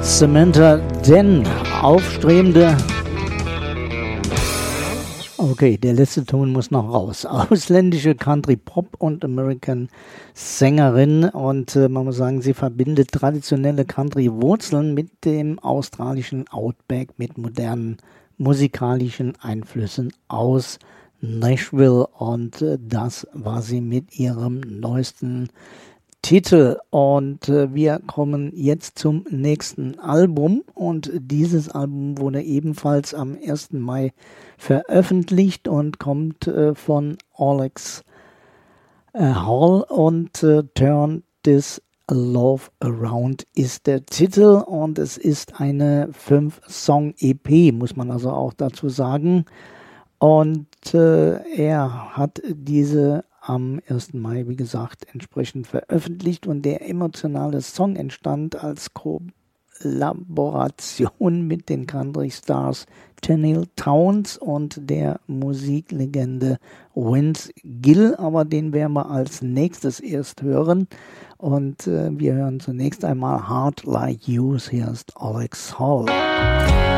Samantha Denn, aufstrebende. Okay, der letzte Ton muss noch raus. Ausländische Country-Pop- und American-Sängerin und man muss sagen, sie verbindet traditionelle Country-Wurzeln mit dem australischen Outback, mit modernen musikalischen Einflüssen aus Nashville und das war sie mit ihrem neuesten Titel und wir kommen jetzt zum nächsten Album und dieses Album wurde ebenfalls am 1. Mai veröffentlicht und kommt von Alex Hall und Turn This Love Around ist der Titel und es ist eine 5-Song-EP, muss man also auch dazu sagen. Und er hat diese am 1. Mai, wie gesagt, entsprechend veröffentlicht und der emotionale Song entstand als Kollaboration mit den Country Stars Tenille Townes und der Musiklegende Vince Gill, aber den werden wir als nächstes erst hören und wir hören zunächst einmal Heart Like Yours, hier ist Alex Hall.